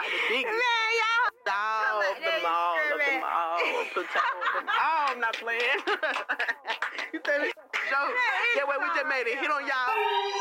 biggest. Man, y'all. The mall. Oh, I'm not playing. You said it's a joke. Yeah, wait, we just made a hit on y'all.